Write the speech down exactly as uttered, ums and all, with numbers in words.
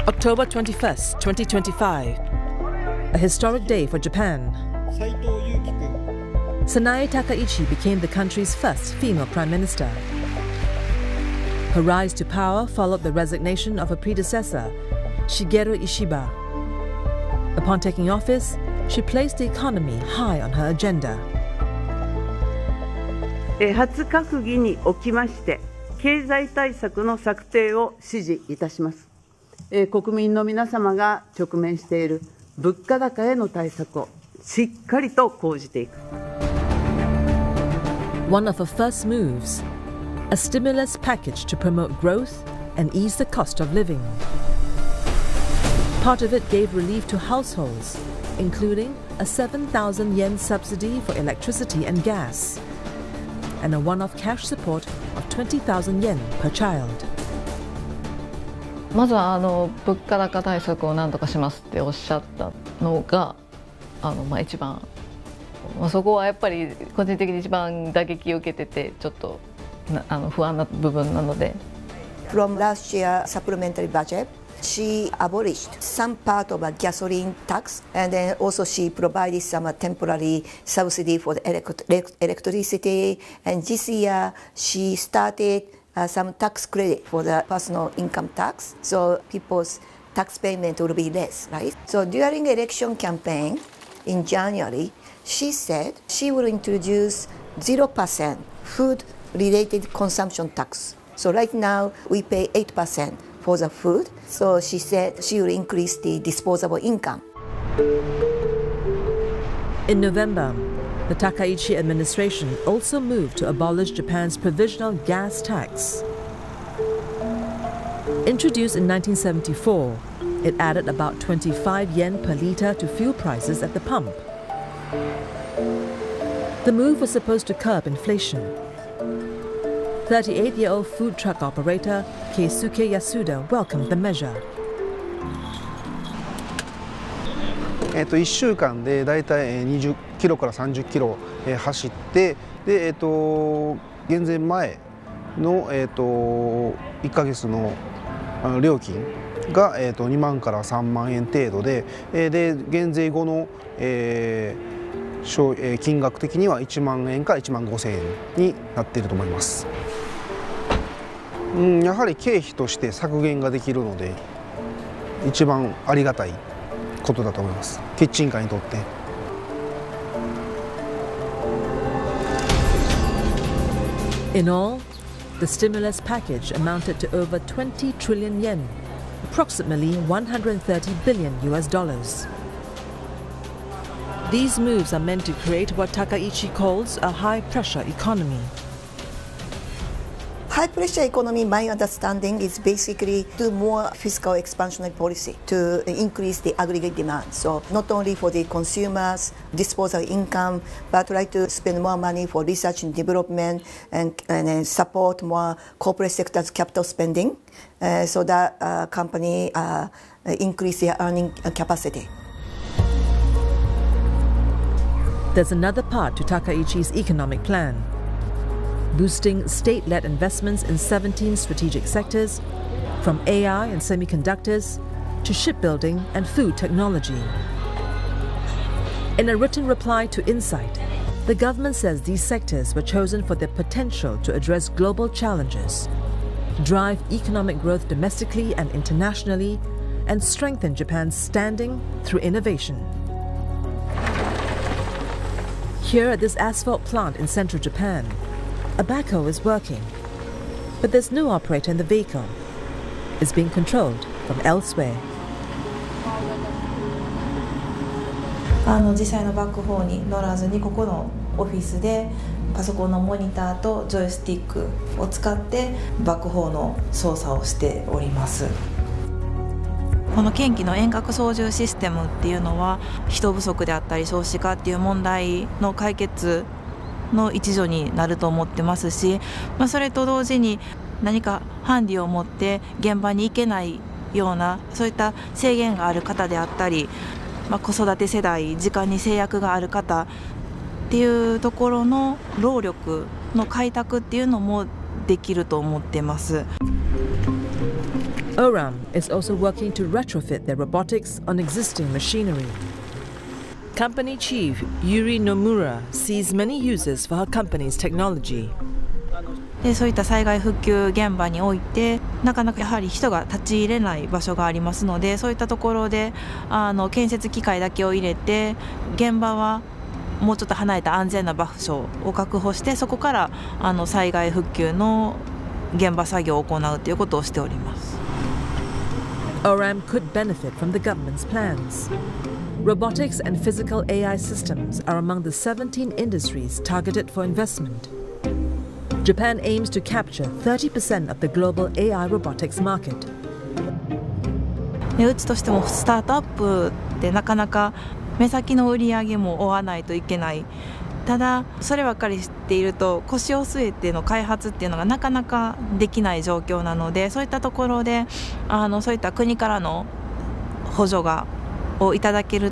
October twenty-first, twenty twenty-five, a historic day for Japan. Sanae Takaichi became the country's first female prime minister. Her rise to power followed the resignation of her predecessor, Shigeru Ishiba. Upon taking office, she placed the economy high on her agenda. 初閣議におきまして、経済対策の策定を指示いたします。国民の皆様が直面している物価高への対策をしっかりと講じていく。 One of her first moves, a stimulus package to promote growth and ease the cost of living. Part of it gave relief to households, including a seven thousand yen subsidy for electricity and gas, and a one-off cash support of twenty thousand yen per child. まずはあの物価高対策を何とかしますっておっしゃったのがあの、まあ、一番、まあ、そこはやっぱり個人的に一番打撃を受けててちょっとあの不安な部分なので。 From last year supplementary budget, she abolished some part of a gasoline tax, and then also she provided some temporary subsidy for the electricity. And this year she started Uh, some tax credit for the personal income tax, so people's tax payment will be less, right? So during election campaign in January, she said she will introduce zero percent food-related consumption tax. So right now we pay eight percent for the food, so she said she will increase the disposable income. In November, the Takaichi administration also moved to abolish Japan's provisional gas tax. Introduced in nineteen seventy-four, it added about twenty-five yen per litre to fuel prices at the pump. The move was supposed to curb inflation. thirty-eight-year-old food truck operator Keisuke Yasuda welcomed the measure. えっといっしゅうかんでだいたいにじゅっキロからさんじゅっキロ走ってで、えっと減税前の、えっといっかげつの料金が、えっとにまんからさんまんえん程度で、で減税後の、えー、金額的にはいちまんえんからいちまんごせんえんになっていると思います。うん、やはり経費として削減ができるので一番ありがたいことだと思います。キッチンカーにとって。 In all, the stimulus package amounted to over twenty trillion yen, approximately one hundred thirty billion U S dollars. These moves are meant to create what Takaichi calls a high-pressure economy. High pressure economy, my understanding, is basically do more fiscal expansionary policy to increase the aggregate demand. So not only for the consumers' disposable income, but try to spend more money for research and development and, and support more corporate sector's capital spending uh, so that uh, company uh, increase their earning capacity. There's another part to Takaichi's economic plan. Boosting state-led investments in seventeen strategic sectors, from A I and semiconductors to shipbuilding and food technology. In a written reply to Insight, the government says these sectors were chosen for their potential to address global challenges, drive economic growth domestically and internationally, and strengthen Japan's standing through innovation. Here at this asphalt plant in central Japan, a backhoe is working, but there's no operator in the vehicle. It's being controlled from elsewhere. あの実際のバックホーンに乗らずにここのオフィスでパソコンのモニターとジョイスティックを使ってバックホーンの操作をしております。この県機の遠隔操縦システムっていうのは人不足であったり少子化っていう問題の解決の一助になると思ってますし、まあ、それと同時に何かハンディを持って現場に行けないようなそういった制限がある方であったり、まあ、子育て世代時間に制約がある方っていうところの労力の開拓っていうのもできると思ってます。 Oram is also working to retrofit their robotics on existing machinery. Company chief Yuri Nomura sees many uses for her company's technology. でそういった災害復旧現場においてなかなかやはり人が立ち入れない場所がありますので、そういったところであの建設機械だけを入れて現場はもうちょっと離れた安全な場所を確保して、そこからあの災害復旧の現場作業を行うということをしております。 Oram could benefit from the government's plans. Robotics and physical A I systems are among the seventeen industries targeted for investment. Japan aims to capture thirty percent of the global A I robotics market. でうちとしてもスタートアップってなかなか目先の売り上げも追わないといけない。ただそればっかり知っていると腰を据えての開発っていうのがなかなかできない状況なので、そういったところであのそういった国からの補助がをいただける